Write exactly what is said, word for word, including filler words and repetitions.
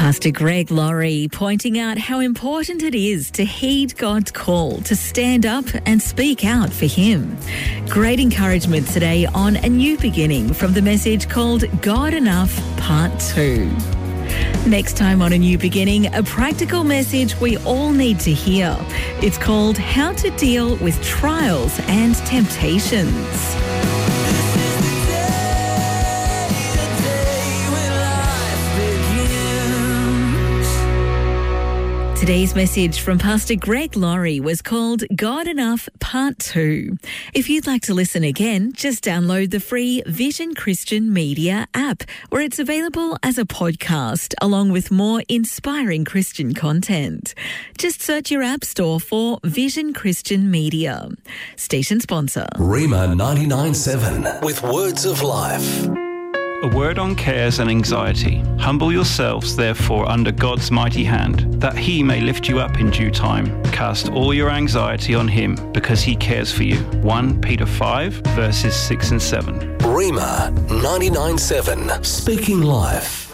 Pastor Greg Laurie pointing out how important it is to heed God's call to stand up and speak out for Him. Great encouragement today on A New Beginning from the message called God Enough Part two. Next time on A New Beginning, a practical message we all need to hear. It's called How to Deal with Trials and Temptations. Today's message from Pastor Greg Laurie was called God Enough Part two. If you'd like to listen again, just download the free Vision Christian Media app, where it's available as a podcast along with more inspiring Christian content. Just search your app store for Vision Christian Media. Station sponsor. Rhema ninety-nine point seven with words of life. A word on cares and anxiety. Humble yourselves, therefore, under God's mighty hand, that He may lift you up in due time. Cast all your anxiety on Him, because He cares for you. First Peter five, verses six and seven. Rhema ninety-nine point seven, speaking life.